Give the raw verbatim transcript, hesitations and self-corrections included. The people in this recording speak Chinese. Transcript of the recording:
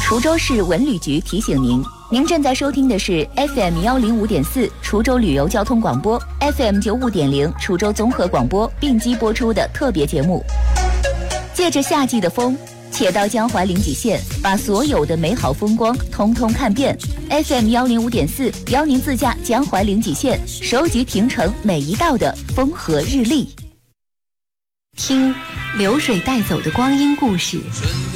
滁州市文旅局提醒您，您正在收听的是 F M 一零五点四滁州旅游交通广播 ，F M 九五点零滁州综合广播并机播出的特别节目。借着夏季的风，且到江淮临济县，把所有的美好风光通通看遍。F M 一零五点四邀您自驾江淮临济县，收集亭城每一道的风和日丽，听流水带走的光阴故事。